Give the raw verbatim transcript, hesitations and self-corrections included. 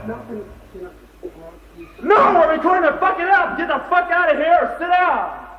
Nothing. You know, no, we're going to fuck it up. Get the fuck out of here or sit down.